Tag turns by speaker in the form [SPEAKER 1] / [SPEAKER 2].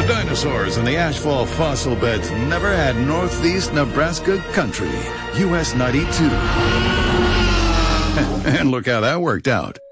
[SPEAKER 1] dinosaurs and the asphalt fossil beds never had Northeast Nebraska country. US 92. And look how that worked out.